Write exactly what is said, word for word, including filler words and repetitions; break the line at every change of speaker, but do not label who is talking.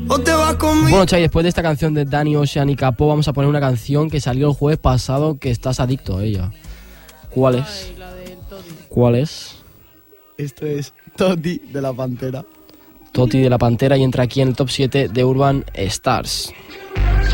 o te vas conmigo.
Bueno, Chay, después de esta canción de Danny Ocean y Capó, vamos a poner una canción que salió el jueves pasado que estás adicto a ella. ¿Cuál es?
Ay, la del Toddy.
¿Cuál es?
Esto es Toti de la Pantera.
Toti de la Pantera y entra aquí en el top siete de Urban Stars.